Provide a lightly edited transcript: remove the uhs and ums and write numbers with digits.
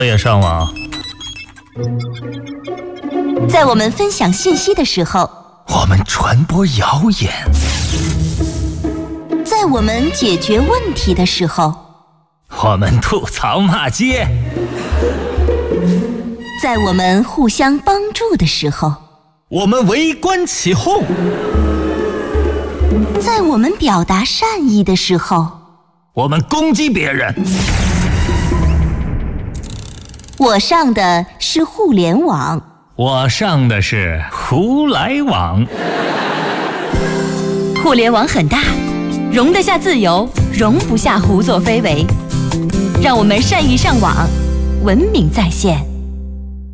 也上网。 在我们分享信息的时候， 我们传播谣言； 在我们解决问题的时候， 我们吐槽骂街； 在我们互相帮助的时候， 我们围观起哄； 在我们表达善意的时候， 我们攻击别人。 我上的是互联网， 我上的是胡来网。 互联网很大，容得下自由，容不下胡作非为。让我们善意上网，文明在线。